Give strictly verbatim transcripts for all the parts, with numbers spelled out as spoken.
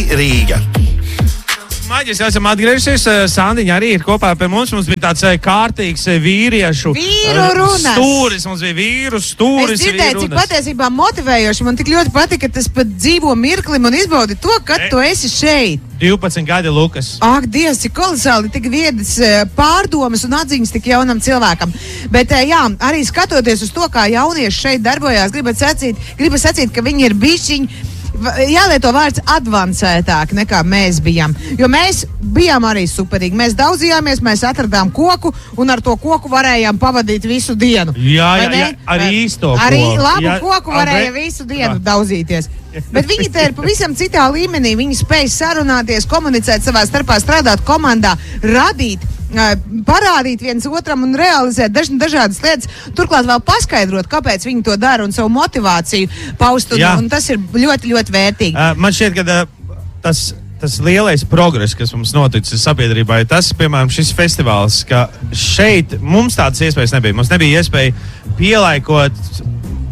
Rīga. Maģis, esam atgriežies. Sandiņa arī ir kopā pie mums. Mums bija tāds kārtīgs vīriešu vīru runas. Stūris. Mums bija vīru stūris. Es dzirdēju, cik patiesībā motivējoši. Man tik ļoti patika, ka tas pat dzīvo mirklim un izbaudi to, kad e... tu esi šeit. divpadsmit gadi, Lukas. Ak, Dievs, cik kolosāli, tik viedas pārdomas un atziņas tik jaunam cilvēkam. Bet jā, arī skatoties uz to, kā jaunieši šeit darbojās, gribat sacīt, gribat sacīt, ka viņi ir bišķiņi, jālieto vārds advancētāk nekā mēs bijām. Jo mēs bijām arī superīgi. Mēs daudzījāmies, mēs atradām koku un ar to koku varējām pavadīt visu dienu. Jā, jā, jā, arī īsto koku. Arī labu jā, koku varēja abē... visu dienu daudzīties. Bet viņi te ir pavisam citā līmenī. Viņi spēj sarunāties, komunicēt savā starpā, strādāt komandā, radīt, parādīt viens otram un realizēt daž, dažādas lietas. Turklāt vēl paskaidrot, kāpēc viņi to dara un savu motivāciju paust. Un, un tas ir ļoti, ļoti vērtīgi. Uh, man šķiet, ka uh, tas, tas lielais progress, kas mums noticis sabiedrībā, ir tas, piemēram, šis festivāls, ka šeit mums tādas iespējas nebija. Mums nebija iespēja pielaikot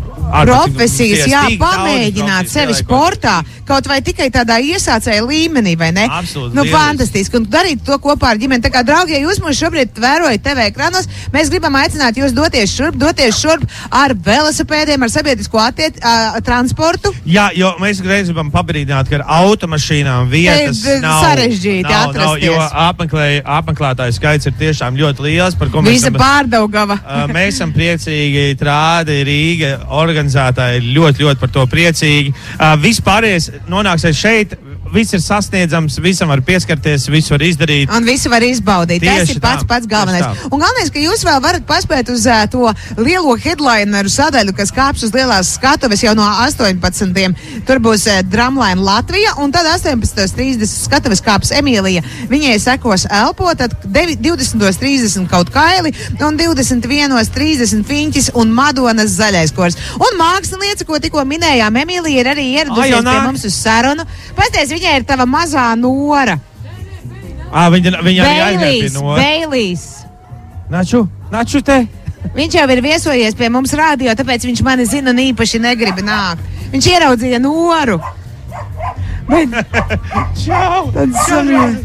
profesijas, jā, pamēģināt sevi sportā, kaut vai tikai tādā iesācēja līmenī, vai ne? Absolūti. Nu, fantastiski. Un darīt to kopā ar ģimeni. Tā kā, draugie, jūs mūs šobrīd vērojat T V ekranos, mēs gribam aicināt jūs doties šurp, doties šurp ar velosipēdiem, ar sabiedrisko attiet, uh, transportu. Jā, jo mēs gribam pabrīdināt, ka ar automašīnām vietas Te, nav sarežģīti nav, atrasties. Nav, jo apmeklē, apmeklētāju skaits ir tiešām ļoti liels, par ko mēs Visa esam, Pārdaugava. uh, mēs esam priecīgi, Trādi, Rīga, organizētāji ir ļoti, ļoti par to priecīgi. Uh, vispārējais nonāksies šeit, viss ir sasniedzams, visam var pieskarties, visu var izdarīt. Un visu var izbaudīt. Tieši Tas ir pats, tā, pats galvenais. Un galvenais, ka jūs vēl varat paspēt uz uh, to lielo headlineru sadaļu, kas kāps uz lielās skatuves jau no astoņpadsmitiem. Tur būs uh, Drumline Latvija, un tad astoņpadsmit trīsdesmit skatuves kāps Emīlija. Viņai sekos Elpo, tad divdesmit trīsdesmit kaut kaili, un divdesmit viens trīsdesmit Fiņķis un Madonas zaļais kors. Un māksliniece, ko tikko minējām, Emīlija ir arī ieradusies pie mums uz sarunu. Pasties, viņai ir tava mazā Nora. À, viņa viņa arī aizgāja pie Nora. Beilijs. Naču, naču te. Viņš jau ir viesojies pie mums rādio, tāpēc viņš mani zina un īpaši negrib nākt. Viņš ieraudzīja Noru. Bet... Čau! Tad samien.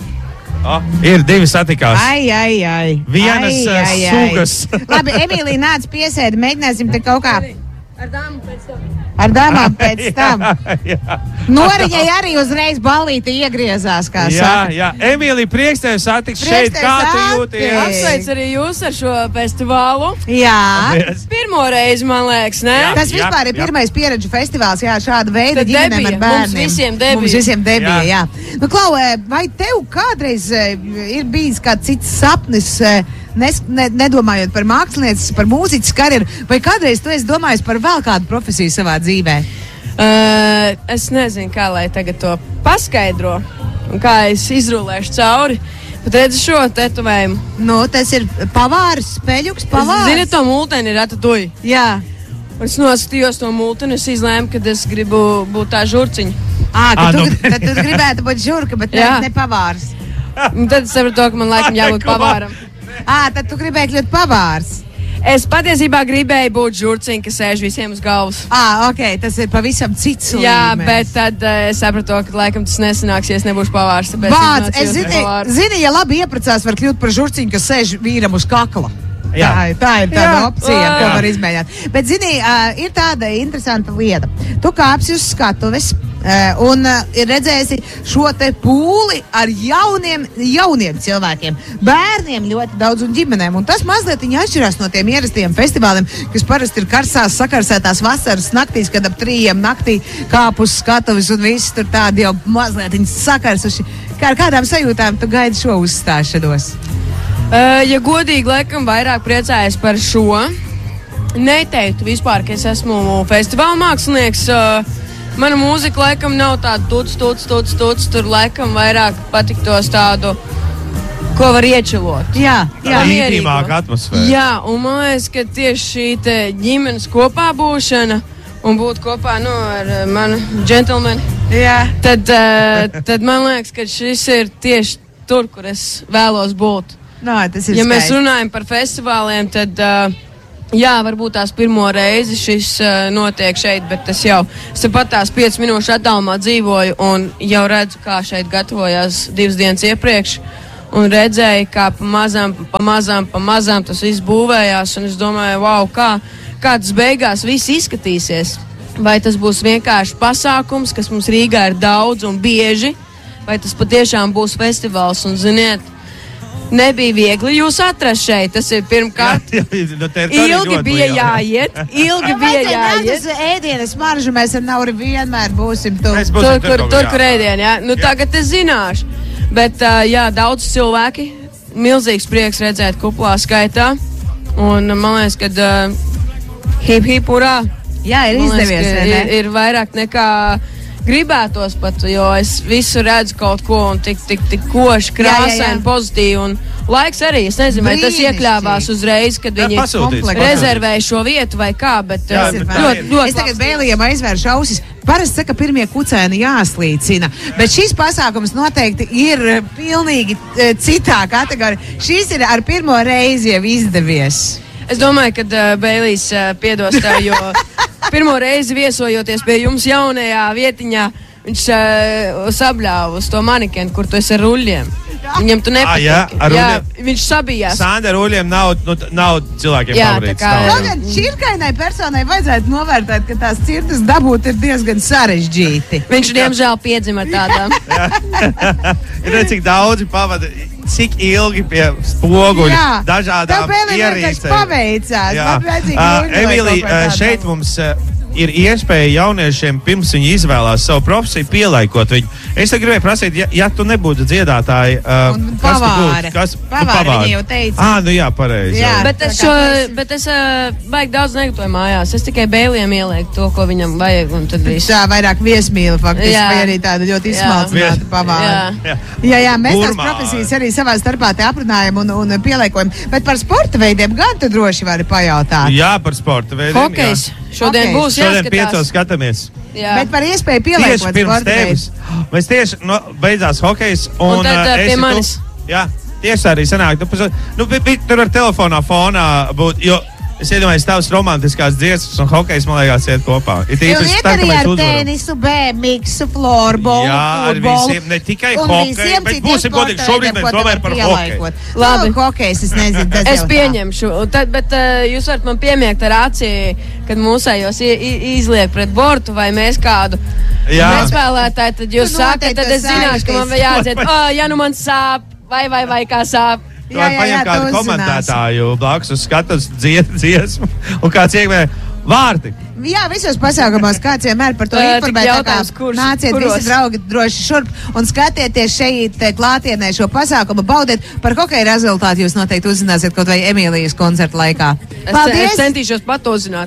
Oh, ir divi satikās. Ai, ai, ai. Vienas ai, ai, ai. sugas. Labi, Emīlija, nāc piesēdi, mēģināsim te kaut kā. Ar dāmu pēc tam. Ar dāmām pēc tam. jā, jā. Noriņai arī uzreiz ballīti iegriezās, kā jā, saka. Jā, Emīlija, prieks tevi satikt šeit. Kā tu jūties? Apsveic arī jūs ar šo festivālu. Jā. Pirmo reizi, man liekas, ne? Jā. Tas vispār ir pirmais pieredžu festivāls, jā, šāda veida Tad ģimenēm debija. ar bērniem. Mums visiem debija. Mums visiem debija, jā. Jā. Nu, Klau, vai tev kādreiz ir bijis kāds cits sapnis, nes, ne, nedomājot par mākslinieces, par mūziķis karjeru, vai kādreiz tu esi domājis par vēl kādu profesiju savā dzīvē? Uh, es nezinu, kā lai tagad to paskaidro un kā es izrulēšu cauri. Bet redzi šo tetovējumu. Nu, tas ir pavārs, speļuks, pavārs. Zini, to multeni ir atatuji. Jā. Un es noskatījos to multeni, es izlēmu, ka es gribu būt tā žurciņa. Ā, ka À, tu, nu. tad tu gribētu būt žurka, bet ne, Jā. ne pavārs. Un tad es sapratu, ka man laikam jābūt pavāram. Ā, tad tu gribēji kļūt pavārs. Es patiesībā gribēju būt žurciņa, kas sēž visiem uz galvas. Ā, ok, tas ir pavisam cits līmenis. Jā, bet tad uh, es sapratu, ka laikam tas nesanāks, ja es nebūšu pavārs. Vārds, es zini, zini, ja labi iepracās, var kļūt par žurciņu, kas sēž vīram uz kakla. Jā. Tā, ir- tā ir tāda Jā. opcija, ko Jā. var izmēģināt. Bet, zini, uh, ir tāda interesanta lieta. Tu kāpsi uz skatuves uh, un uh, ir redzēsi šo te pūli ar jauniem, jauniem cilvēkiem, bērniem ļoti daudz un ģimenēm. Un tas mazliet viņa atšķirās no tiem ierastiem festivāliem, kas parasti ir karsās, sakarsētās vasaras naktīs, kad ap trījiem naktī kāp uz skatuves un viss tur tādi jau mazliet viņi sakarsuši. Kā ar kādām sajūtām tu gaidi šo uzstāšanos? Uh, ja godīgi, laikam vairāk priecājos par šo. Neteiktu vispār, ka es esmu festivāla mākslinieks. Uh, mana mūzika laikam nav tāda tuts, tuts, tuts, tuts. Tur laikam vairāk patiktos tādu, ko var iečilot. Jā, jā. Tā mierīgo. intīmāka atmosfēra. Jā, un man liekas, ka tieši šī te ģimenes kopā būšana un būt kopā nu, ar uh, manu džentlmeni, Jā. tad, uh, tad man liekas, ka šis ir tieši tur, kur es vēlos būt. Nā, tas ir Ja mēs skaisti. runājam par festivāliem, tad uh, Jā, varbūt tās pirmo reizi šis uh, notiek šeit, bet tas jau, es pat tās piecas minūšu attālumā dzīvoju un jau redzu, kā šeit gatavojās divas dienas iepriekš. Un redzēju, kā pa mazām, pa mazām, pa mazām tas viss būvējās. Un es domāju, wow, kā, kā tas beigās viss izskatīsies. Vai tas būs vienkārši pasākums, kas mums Rīgā ir daudz un bieži, vai tas patiešām būs festivāls. Un, ziniet, nebija viegli jūs atrast šeit. Tas ir pirmkārt. Jā, jā, no ilgi bija jāiet. Ilgi bija jāiet. Uz ēdienas maržu mēs ar Nauri vienmēr būsim tur. Mēs Tur, būsim kur, kur, tur, jā. kur ēdien, jā. Nu, Jā. tagad es zināšu. Bet, uh, jā, daudz cilvēki. Milzīgs prieks redzēt kuplā skaitā. Un man liekas, ka uh, hip hip urā. Jā, ir Man liekas, izdevies, ka vai ne? ir, ir vairāk nekā gribētos pat, jo es visu redzu kaut ko un tik, tik, tik koši, krāsaini, pozitīvi. Un laiks arī, es nezinu, vai tas Brīnišķīgi. iekļāvās uzreiz, kad Jā, viņi pasūtīts, komplekts. rezervēja šo vietu vai kā, bet Jā, uh, bet ir tā ļoti, ir. ļoti Es tagad labs vēlījām aizvēršu ausis. Parasti saka, pirmie kucēni jāslīcina, bet šis pasākums noteikti ir pilnīgi eh, citā kategorijā. Šis ir ar pirmo reizi jau izdevies. Es domāju, ka uh, Bēlīs uh, piedos tev, jo pirmo reizi viesojoties pie jums jaunajā vietiņā, viņš uh, sabļāva uz to manikenu, kur tu esi ar ruļļiem. Viņam tu nepatiki. jā, ar jā, ruļļiem? viņš sabijās. Sanda ruļļiem nav, nu, t- nav cilvēkiem Jā, favorīts. tā kā- Nav. Kaut gan šķirkainai personai vajadzētu novērtēt, ka tās cirtas dabūt ir diezgan sarežģīti. Viņš, diemžēl, piedzima ar tādām. Ir ne cik daudzi pavada, cik ilgi pie spoguļa, Jā, dažādām tev vēl ir vienkārši ierīcēm. paveicās. Jā. Man vajadzīgi Ā, ruļļi vai Emīlija, kaut ko ā, tādu. šeit mums ā, ir iespēja jauniešiem, pirms viņi izvēlās savu profesiju, pielaikot viņu. Es te gribēju prasīt, ja, ja tu nebūtu dziedātāji, uh, Un kas tu pavāre. būtu? Kas, Pavāre, viņa jau teica. Ah, nu jā, pareizi. Jā. Jā. Bet es, Tā kā šo, tu esi- bet es uh, baigi daudz negatavoju mājās. Es tikai Bēliem ielieku to, ko viņam vajag, un tad viss. Tā vairāk viesmīla faktiski, Jā. vai arī tāda ļoti Jā. izsmalcināta Vies- pavāra. Jā. Jā. Jā, jā, mēs tās Gurmāri. profesijas arī savā starpā te aprunājam un, un pieliekojam. Bet par sporta veidiem gan tu droši vari pajautāt. jā, par sporta veidiem. Hokejs. Šodien Hokejs. būs Šodien jāskatās. piecos skatāmies. Jā. Bet par iespēju Tieši pieliekot pirms sporta tevis. veidus. Mēs tieši no, beidzās hokejs. Un, Un tad, ā, ā, pie esi tu- manis. Jā, tieši tā arī sanāk. Nu, pas- nu, bi- bi- tur ar telefonā fonā būt. Jo, es iedomājos, tavs romantiskās dziesmas un hokejs, man liekas, iet kopā. Ir Jo īpaši iet tad, kad arī mēs ar uzvaram. tenisu, bēmiksu, florbolu, Jā, ar futbolu. visiem, ne tikai un hokeju, visiem bet citiem būsim godīgi, sporta šobrīd veidiem, mēs ko domājam tu par vari hokeju. pielaikot. Labi. Nu, hokejs, es nezinu. tas Es jau tā. pieņemšu, tad, bet uh, jūs varat man piemiegt ar acī, kad mūsējos i- i- izliek pret bortu vai mēs kādu Jā. spēlētāju, tad jūs Tu sakat, noteikti tad to es zināšu, ka man saistīsi. jādzied, oh, ja nu man sāp, vai, vai, vai kā sāp. Tu vari paņemt kādu tu uzzināsi. komentētāju blakus uz skatus dzied, dziesmu un kāds iekmē vārti. Jā, visos pasākumos kāds vienmēr par to Tā, informē. tik tā kā jautājums, kurš- Nāciet kuros? visi draugi droši šurp un skatieties šeit te klātienē šo pasākumu, baudiet. Par hokeja rezultātu jūs noteikti uzzināsiet kaut vai Emīlijas koncerta laikā. Es, Paldies! es centīšos pat to zināt.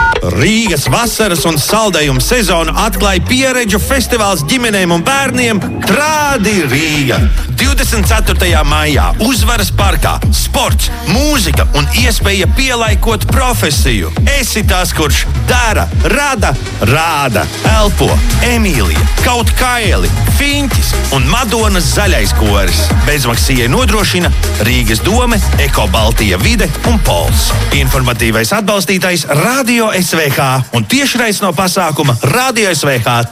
Rīgas vasaras un saldējumu sezonu atklāja pieredžu festivāls ģimenēm un bērniem Trādi Rīga. divdesmit ceturtajā maijā Uzvaras parkā sports, mūzika un iespēja pielaikot profesiju. Esi tas, kurš dara, rada, rāda, elpo. Emīlija, Kaut Kaili, Fiņķis un Madonas zaļais koris. Bezmaksijai nodrošina Rīgas dome, Eko Baltija vide un Pols. Informatīvais atbalstītājs Radio S V H un tiešrais no pasākuma Radio S V H.